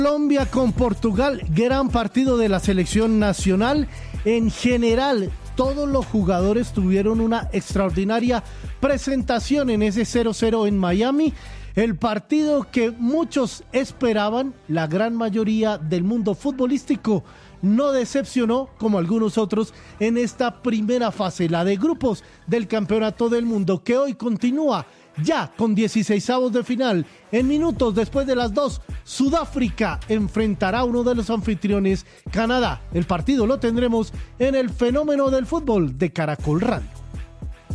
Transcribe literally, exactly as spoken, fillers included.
Colombia con Portugal, gran partido de la selección nacional. En general, todos los jugadores tuvieron una extraordinaria presentación en ese cero cero en Miami. El partido que muchos esperaban, la gran mayoría del mundo futbolístico no decepcionó como algunos otros en esta primera fase, la de grupos del Campeonato del Mundo, que hoy continúa ya con dieciseisavos de final. En minutos después de las dos, Sudáfrica enfrentará a uno de los anfitriones, Canadá. El partido lo tendremos en el Fenómeno del Fútbol de Caracol Radio.